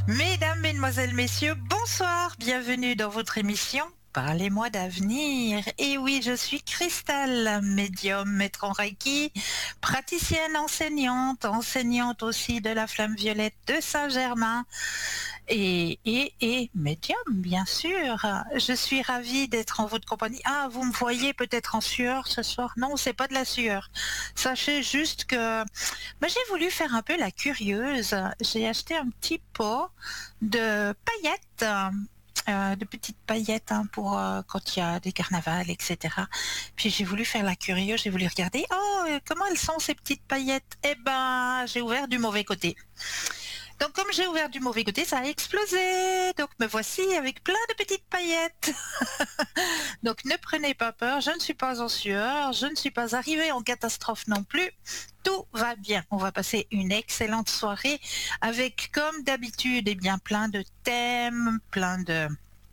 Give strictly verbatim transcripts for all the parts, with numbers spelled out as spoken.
Mesdames, Mesdemoiselles, Messieurs, bonsoir, bienvenue dans votre émission Parlez-moi d'avenir. Et oui, je suis Cristal, médium, maître en Reiki, praticienne enseignante, enseignante aussi de la flamme violette de Saint-Germain et, et, et médium, bien sûr. Je suis ravie d'être en votre compagnie. Ah, vous me voyez peut-être en sueur ce soir? Non, c'est pas de la sueur. Sachez juste que moi, j'ai voulu faire un peu la curieuse. J'ai acheté un petit pot de paillettes. Euh, de petites paillettes hein, pour euh, quand il y a des carnavals, et cetera. Puis j'ai voulu faire la curieuse, j'ai voulu regarder, oh, euh, comment elles sont ces petites paillettes? Eh ben, j'ai ouvert du mauvais côté. Donc comme j'ai ouvert du mauvais côté, ça a explosé. Donc me voici avec plein de petites paillettes. Donc ne prenez pas peur, je ne suis pas en sueur, je ne suis pas arrivée en catastrophe non plus. Tout va bien. On va passer une excellente soirée avec, comme d'habitude, eh bien, plein de thèmes, plein de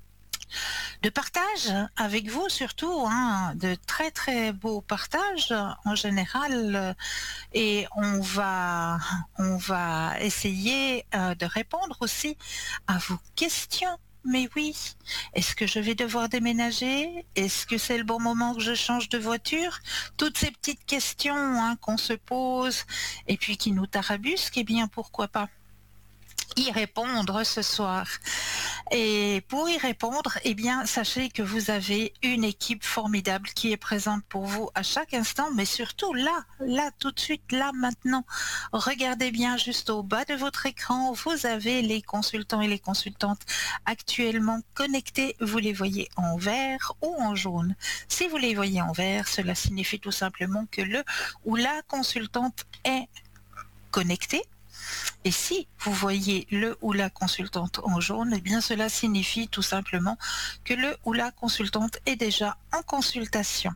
de partage avec vous surtout, hein, de très très beaux partages en général, et on va on va essayer euh, de répondre aussi à vos questions. Mais oui, est-ce que je vais devoir déménager? Est-ce que c'est le bon moment que je change de voiture? Toutes ces petites questions hein, qu'on se pose et puis qui nous tarabusquent, eh bien pourquoi pas y répondre ce soir. Et pour y répondre, eh bien, sachez que vous avez une équipe formidable qui est présente pour vous à chaque instant, mais surtout là, là, tout de suite, là, maintenant. Regardez bien juste au bas de votre écran, vous avez les consultants et les consultantes actuellement connectés. Vous les voyez en vert ou en jaune. Si vous les voyez en vert, cela signifie tout simplement que le ou la consultante est connectée. Et si vous voyez le ou la consultante en jaune, eh bien cela signifie tout simplement que le ou la consultante est déjà en consultation.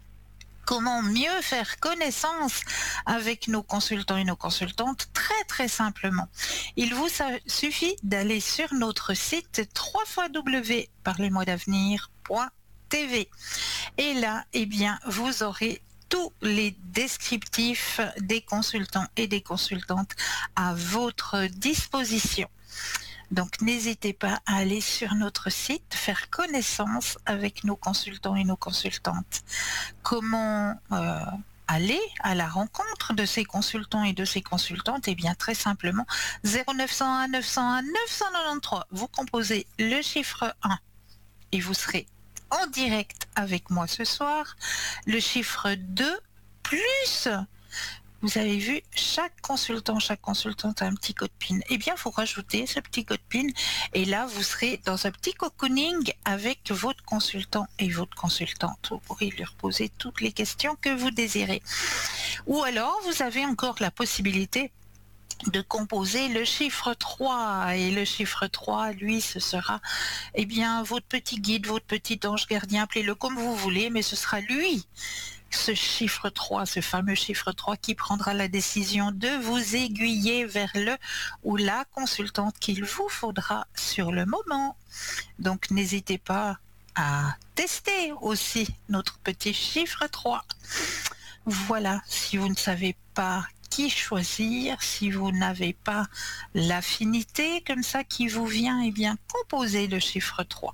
Comment mieux faire connaissance avec nos consultants et nos consultantes? Très très simplement. Il vous suffit d'aller sur notre site w w w point parlez moi d'avenir point t v. Et là, eh bien, vous aurez tous les descriptifs des consultants et des consultantes à votre disposition. Donc n'hésitez pas à aller sur notre site, faire connaissance avec nos consultants et nos consultantes. Comment euh, aller à la rencontre de ces consultants et de ces consultantes? Eh bien très simplement, zéro neuf cent un neuf cent un neuf cent quatre-vingt-treize, vous composez le chiffre un et vous serez en direct avec moi ce soir. Le chiffre deux plus, vous avez vu, chaque consultant, chaque consultante a un petit code PIN. Eh bien, il faut rajouter ce petit code PIN et là, vous serez dans un petit cocooning avec votre consultant et votre consultante. Vous pourrez lui reposer toutes les questions que vous désirez. Ou alors, vous avez encore la possibilité de composer le chiffre trois, et le chiffre trois, lui, ce sera eh bien votre petit guide, votre petit ange gardien, appelez-le comme vous voulez, mais ce sera lui, ce chiffre trois, ce fameux chiffre trois qui prendra la décision de vous aiguiller vers le ou la consultante qu'il vous faudra sur le moment. Donc n'hésitez pas à tester aussi notre petit chiffre trois. Voilà, si vous ne savez pas qui choisir, si vous n'avez pas l'affinité comme ça qui vous vient, eh bien composez le chiffre trois.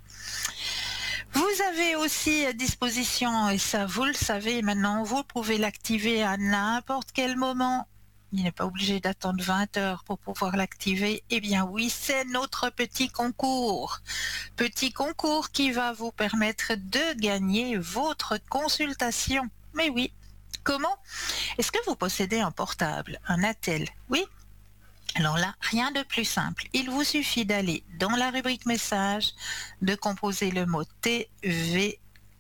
Vous avez aussi à disposition, et ça vous le savez maintenant, vous pouvez l'activer à n'importe quel moment. Il n'est pas obligé d'attendre vingt heures pour pouvoir l'activer. Eh bien oui, c'est notre petit concours. Petit concours qui va vous permettre de gagner votre consultation. Mais oui. Comment? Est-ce que vous possédez un portable, un attel? Oui? Alors là, rien de plus simple. Il vous suffit d'aller dans la rubrique message, de composer le mot T V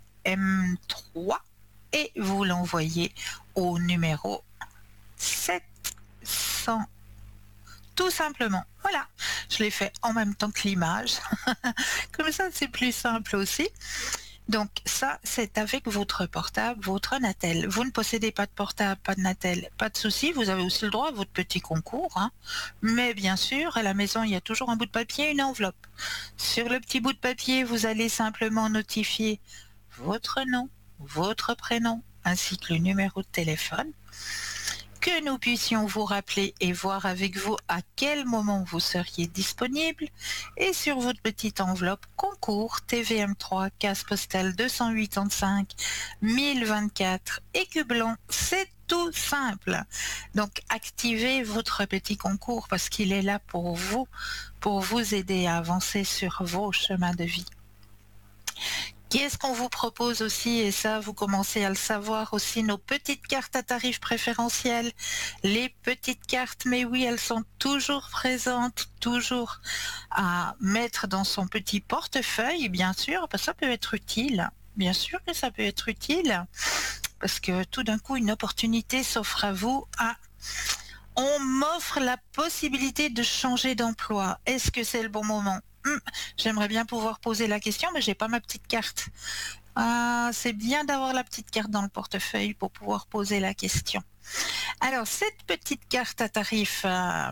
M trois et vous l'envoyez au numéro sept cents. Tout simplement. Voilà. Je l'ai fait en même temps que l'image. Comme ça, c'est plus simple aussi. Donc ça, c'est avec votre portable, votre Natel. Vous ne possédez pas de portable, pas de Natel, pas de souci. Vous avez aussi le droit à votre petit concours. Hein. Mais bien sûr, à la maison, il y a toujours un bout de papier, une enveloppe. Sur le petit bout de papier, vous allez simplement notifier votre nom, votre prénom, ainsi que le numéro de téléphone que nous puissions vous rappeler et voir avec vous à quel moment vous seriez disponible. Et sur votre petite enveloppe concours T V M trois, case postale deux cent quatre-vingt-cinq mille vingt-quatre, Écublens. C'est tout simple. Donc activez votre petit concours parce qu'il est là pour vous, pour vous aider à avancer sur vos chemins de vie. Qu'est-ce qu'on vous propose aussi, et ça vous commencez à le savoir aussi, nos petites cartes à tarifs préférentiels. Les petites cartes, mais oui, elles sont toujours présentes, toujours à mettre dans son petit portefeuille, bien sûr, parce que ça peut être utile. Bien sûr que ça peut être utile, parce que tout d'un coup, une opportunité s'offre à vous. Ah, on m'offre la possibilité de changer d'emploi. Est-ce que c'est le bon moment? Hum, J'aimerais bien pouvoir poser la question, mais j'ai pas ma petite carte. Ah, c'est bien d'avoir la petite carte dans le portefeuille pour pouvoir poser la question. Alors, cette petite carte à tarif euh,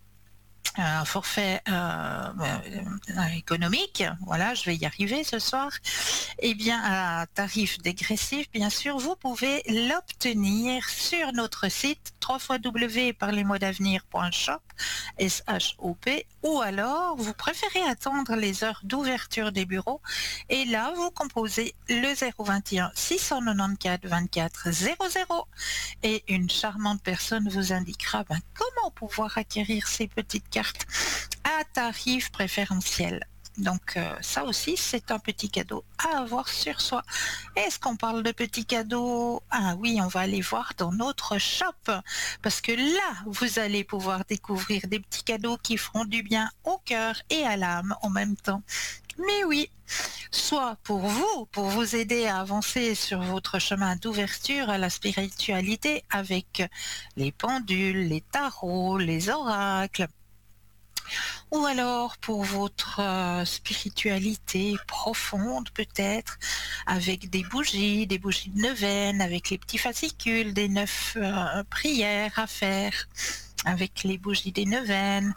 un forfait euh, euh, économique, voilà, je vais y arriver ce soir, et bien à tarif dégressif, bien sûr, vous pouvez l'obtenir sur notre site w w w point parlez moi d'avenir point shop, S H O P, ou alors vous préférez attendre les heures d'ouverture des bureaux, et là vous composez le zéro vingt et un six cent quatre-vingt-quatorze vingt-quatre zéro zéro, et une charmante personne vous indiquera ben, comment pouvoir acquérir ces petites cartes à tarif préférentiel. Donc euh, ça aussi, c'est un petit cadeau à avoir sur soi. Est-ce qu'on parle de petits cadeaux? Ah oui, on va aller voir dans notre shop, parce que là, vous allez pouvoir découvrir des petits cadeaux qui feront du bien au cœur et à l'âme en même temps. Mais oui, soit pour vous, pour vous aider à avancer sur votre chemin d'ouverture à la spiritualité avec les pendules, les tarots, les oracles, ou alors pour votre euh, spiritualité profonde peut-être, avec des bougies, des bougies de neuvaine, avec les petits fascicules des neuf euh, prières à faire, avec les bougies des neuvaines.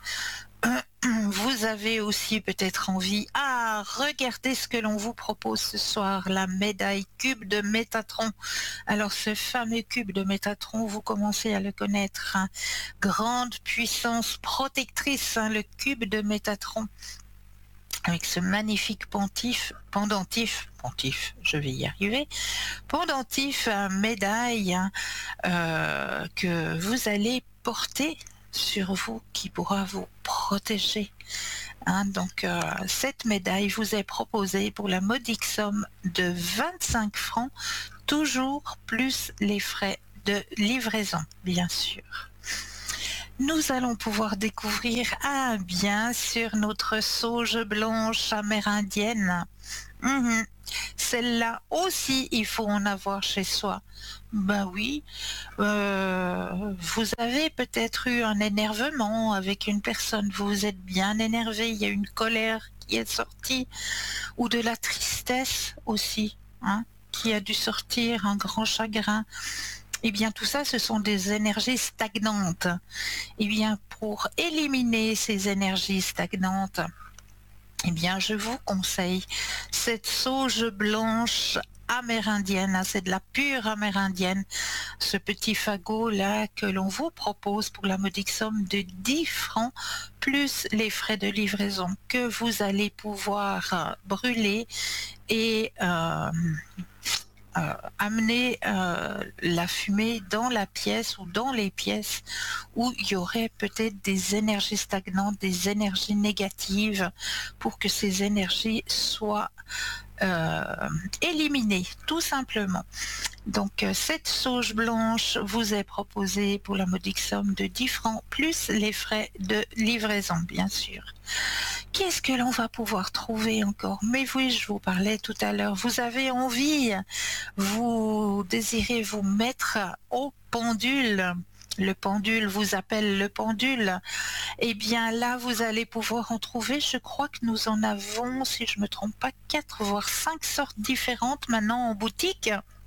Vous avez aussi peut-être envie à ah, regarder ce que l'on vous propose ce soir, la médaille cube de Métatron. Alors ce fameux cube de Métatron, vous commencez à le connaître, hein. Grande puissance protectrice, hein, le cube de Métatron, avec ce magnifique pentif, pendentif, pentif, je vais y arriver, pendentif euh, médaille, hein, euh, que vous allez porter sur vous, qui pourra vous protéger. Hein, donc euh, cette médaille vous est proposée pour la modique somme de vingt-cinq francs, toujours plus les frais de livraison, bien sûr. Nous allons pouvoir découvrir, ah bien sûr, notre sauge blanche amérindienne. Mmh. Celle-là aussi, il faut en avoir chez soi. Ben oui, euh, vous avez peut-être eu un énervement avec une personne, vous vous êtes bien énervé, il y a une colère qui est sortie, ou de la tristesse aussi, hein, qui a dû sortir, un grand chagrin. Eh bien tout ça, ce sont des énergies stagnantes. Eh bien pour éliminer ces énergies stagnantes, eh bien je vous conseille cette sauge blanche amérindienne, hein, c'est de la pure amérindienne, ce petit fagot là que l'on vous propose pour la modique somme de dix francs plus les frais de livraison que vous allez pouvoir euh, brûler et euh, Euh, amener euh, la fumée dans la pièce ou dans les pièces où il y aurait peut-être des énergies stagnantes, des énergies négatives, pour que ces énergies soient euh, éliminées, tout simplement. Donc euh, cette sauge blanche vous est proposée pour la modique somme de dix francs plus les frais de livraison, bien sûr. Qu'est-ce que l'on va pouvoir trouver encore? Mais oui, je vous parlais tout à l'heure, vous avez envie, vous désirez vous mettre au pendule, le pendule vous appelle le pendule, eh bien là vous allez pouvoir en trouver, je crois que nous en avons, si je ne me trompe pas, quatre voire cinq sortes différentes maintenant en boutique.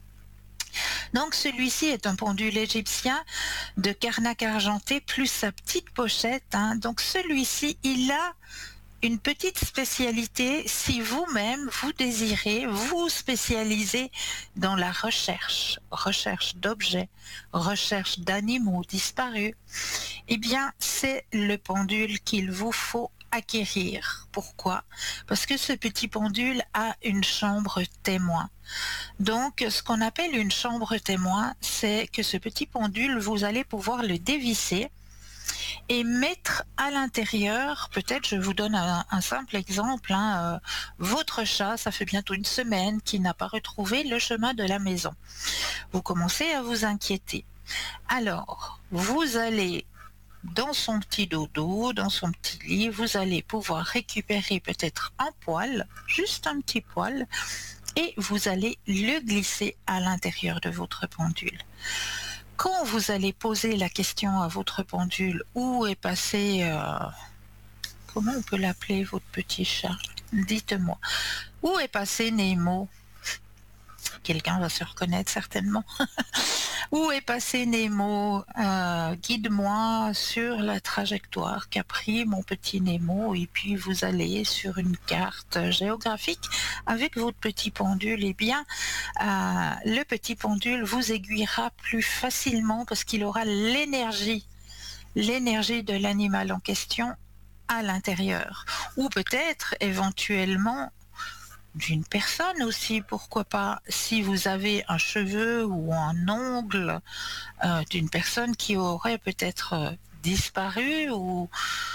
Donc celui-ci est un pendule égyptien de Karnak argenté plus sa petite pochette, hein. Donc celui-ci, il a une petite spécialité si vous-même vous désirez vous spécialiser dans la recherche, recherche d'objets, recherche d'animaux disparus. Eh bien, c'est le pendule qu'il vous faut acquérir. Pourquoi? Parce que ce petit pendule a une chambre témoin. Donc, ce qu'on appelle une chambre témoin, c'est que ce petit pendule, vous allez pouvoir le dévisser et mettre à l'intérieur, peut-être je vous donne un, un simple exemple, hein, euh, votre chat, ça fait bientôt une semaine qu'il n'a pas retrouvé le chemin de la maison. Vous commencez à vous inquiéter. Alors, vous allez dans son petit dodo, dans son petit lit, vous allez pouvoir récupérer peut-être un poil, juste un petit poil, et vous allez le glisser à l'intérieur de votre pendule. Quand vous allez poser la question à votre pendule, où est passé, euh, comment on peut l'appeler votre petit chat? Dites-moi, où est passé Nemo? Quelqu'un va se reconnaître certainement. Où est passé Nemo? euh, Guide-moi sur la trajectoire qu'a pris mon petit Nemo. Et puis vous allez sur une carte géographique avec votre petit pendule. Et bien, euh, le petit pendule vous aiguillera plus facilement parce qu'il aura l'énergie, l'énergie de l'animal en question à l'intérieur. Ou peut-être éventuellement d'une personne aussi, pourquoi pas, si vous avez un cheveu ou un ongle euh, d'une personne qui aurait peut-être euh, disparu ou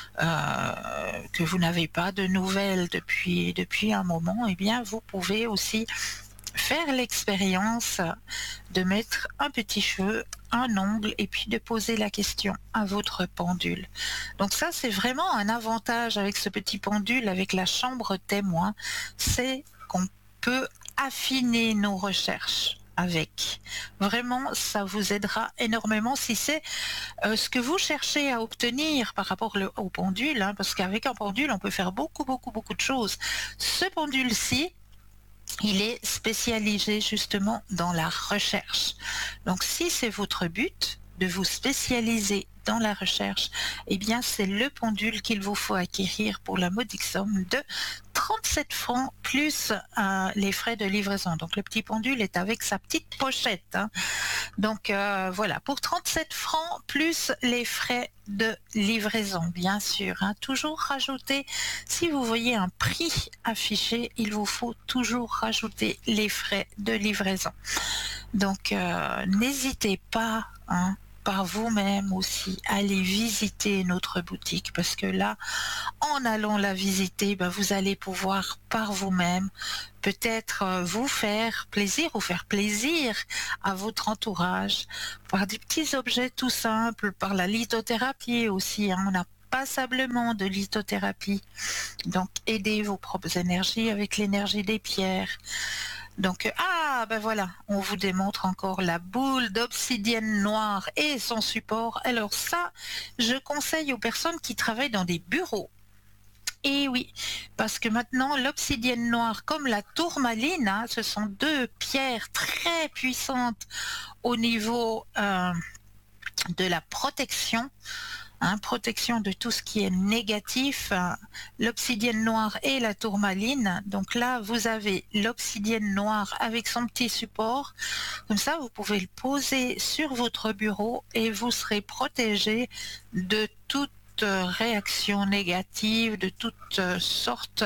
euh, que vous n'avez pas de nouvelles depuis, depuis un moment, eh bien vous pouvez aussi faire l'expérience de mettre un petit cheveu, un ongle et puis de poser la question à votre pendule. Donc ça, c'est vraiment un avantage avec ce petit pendule, avec la chambre témoin, c'est qu'on peut affiner nos recherches avec. Vraiment, ça vous aidera énormément si c'est euh, ce que vous cherchez à obtenir par rapport le, au pendule, hein, parce qu'avec un pendule, on peut faire beaucoup, beaucoup, beaucoup de choses. Ce pendule-ci, il est spécialisé justement dans la recherche. Donc si c'est votre but de vous spécialiser dans la recherche, eh bien c'est le pendule qu'il vous faut acquérir pour la modique somme de trente-sept francs plus euh, les frais de livraison. Donc le petit pendule est avec sa petite pochette, hein. Donc euh, voilà, pour trente-sept francs plus les frais de livraison, bien sûr, hein. Toujours rajouter, si vous voyez un prix affiché, il vous faut toujours rajouter les frais de livraison. Donc euh, n'hésitez pas, hein, par vous-même aussi, aller visiter notre boutique, parce que là, en allant la visiter, ben, vous allez pouvoir par vous-même peut-être euh, vous faire plaisir ou faire plaisir à votre entourage par des petits objets tout simples, par la lithothérapie aussi, hein. On a passablement de lithothérapie, donc aidez vos propres énergies avec l'énergie des pierres. Donc, ah, ben voilà, on vous démontre encore la boule d'obsidienne noire et son support. Alors ça, je conseille aux personnes qui travaillent dans des bureaux. Et oui, parce que maintenant, l'obsidienne noire comme la tourmaline, hein, ce sont deux pierres très puissantes au niveau euh, de la protection. Hein, protection de tout ce qui est négatif, hein, l'obsidienne noire et la tourmaline. Donc là, vous avez l'obsidienne noire avec son petit support. Comme ça, vous pouvez le poser sur votre bureau et vous serez protégé de toute réaction négative, de toutes sortes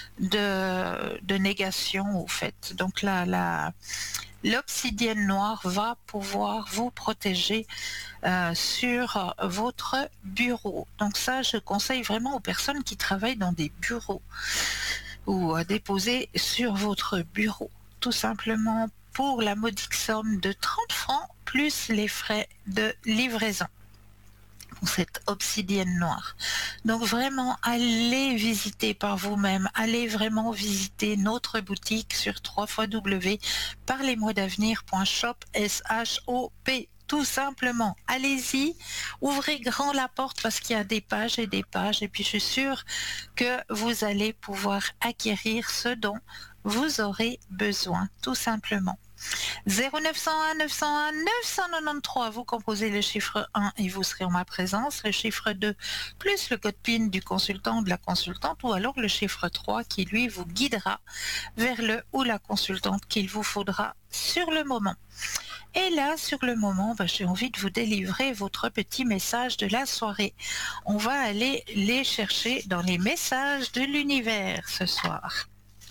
de, de négations, au fait. Donc là, la... l'obsidienne noire va pouvoir vous protéger euh, sur votre bureau. Donc ça, je conseille vraiment aux personnes qui travaillent dans des bureaux ou à déposer sur votre bureau, tout simplement pour la modique somme de trente francs plus les frais de livraison. Cette obsidienne noire. Donc vraiment, allez visiter par vous-même, allez vraiment visiter notre boutique sur w w w point parlez moi d'avenir point shop, S H O P, tout simplement. Allez-y, ouvrez grand la porte parce qu'il y a des pages et des pages, et puis je suis sûre que vous allez pouvoir acquérir ce dont vous aurez besoin, tout simplement. zéro neuf cent un neuf cent un neuf cent quatre-vingt-treize, vous composez le chiffre un et vous serez en ma présence, le chiffre deux plus le code PIN du consultant ou de la consultante, ou alors le chiffre trois qui lui vous guidera vers le ou la consultante qu'il vous faudra sur le moment. Et là, sur le moment, bah, j'ai envie de vous délivrer votre petit message de la soirée. On va aller les chercher dans les messages de l'univers ce soir.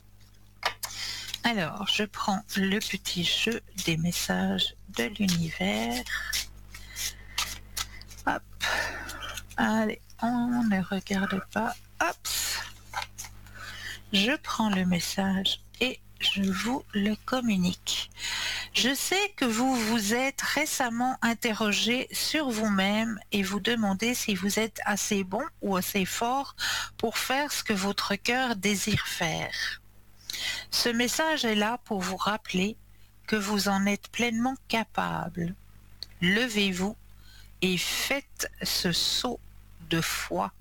Alors, je prends le petit jeu des messages de l'univers. Hop. Allez, on ne regarde pas. Hop. Je prends le message et je vous le communique. Je sais que vous vous êtes récemment interrogé sur vous-même et vous demandez si vous êtes assez bon ou assez fort pour faire ce que votre cœur désire faire. Ce message est là pour vous rappeler que vous en êtes pleinement capable. Levez-vous et faites ce saut de foi.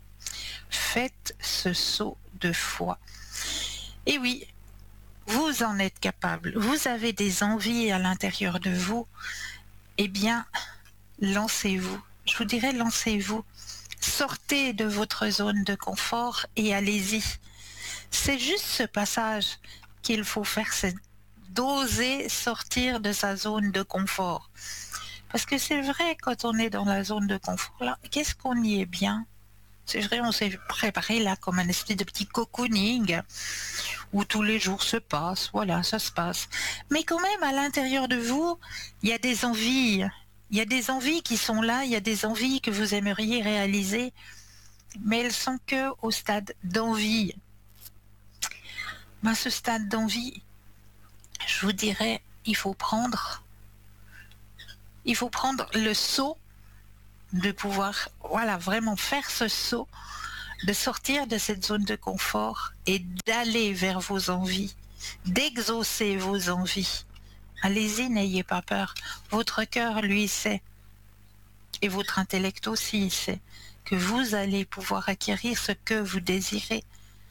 Faites ce saut de foi. Et oui, vous en êtes capable. Vous avez des envies à l'intérieur de vous. Eh bien, lancez-vous. Je vous dirais, lancez-vous. Sortez de votre zone de confort et allez-y. C'est juste ce passage qu'il faut faire, c'est d'oser sortir de sa zone de confort. Parce que c'est vrai, quand on est dans la zone de confort, là, qu'est-ce qu'on y est bien? C'est vrai, on s'est préparé là comme un espèce de petit cocooning où tous les jours se passent, voilà, ça se passe. Mais quand même, à l'intérieur de vous, il y a des envies. Il y a des envies qui sont là, il y a des envies que vous aimeriez réaliser, mais elles sont que au stade d'envie. Ben, ce stade d'envie, je vous dirais, il faut prendre, il faut prendre le saut de pouvoir, voilà, vraiment faire ce saut, de sortir de cette zone de confort et d'aller vers vos envies, d'exaucer vos envies. Allez-y, n'ayez pas peur. Votre cœur, lui, sait, et votre intellect aussi sait, que vous allez pouvoir acquérir ce que vous désirez.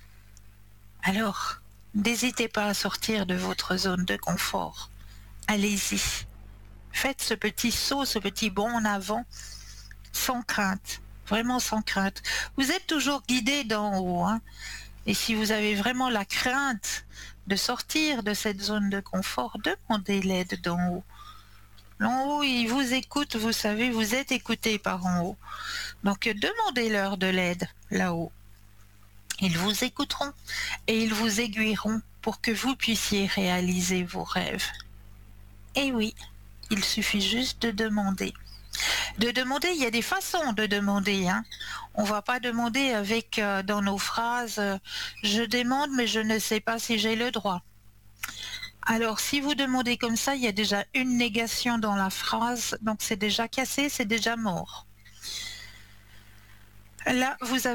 Alors, n'hésitez pas à sortir de votre zone de confort. Allez-y. Faites ce petit saut, ce petit bond en avant, sans crainte, vraiment sans crainte. Vous êtes toujours guidé d'en haut, hein, et si vous avez vraiment la crainte de sortir de cette zone de confort, demandez l'aide d'en haut. En haut, ils vous écoutent, vous savez, vous êtes écoutés par en haut. Donc demandez-leur de l'aide là-haut. Ils vous écouteront et ils vous aiguilleront pour que vous puissiez réaliser vos rêves. Et oui, il suffit juste de demander. De demander, il y a des façons de demander. Hein. On ne va pas demander avec euh, dans nos phrases euh, « je demande mais je ne sais pas si j'ai le droit ». Alors si vous demandez comme ça, il y a déjà une négation dans la phrase, donc c'est déjà cassé, c'est déjà mort. Là, vous avez